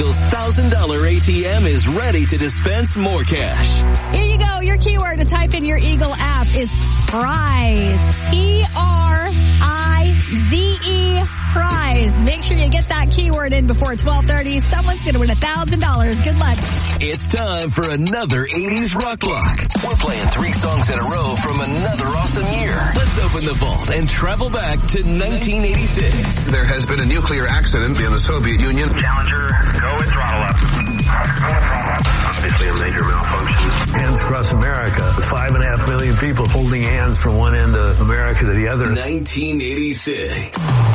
Eagle's $1,000 ATM is ready to dispense more cash. Here you go. Your keyword to type in your Eagle app is prize. P-R-I-Z-E, prize. Make sure you get that keyword in before 12:30. Someone's going to win $1,000. Good luck. It's time for another 80s Rock Block. We're playing 3 songs in a row from another awesome year. Let's open the vault and travel back to 1986. There has been a nuclear accident in the Soviet Union. Challenger, go with throttle up. Obviously a major malfunction. Hands across America. 5.5 million people holding hands from one end of America to the other. 1986.